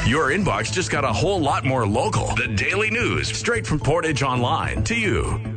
Your inbox just got a whole lot more local. The Daily News, straight from Portage Online to you.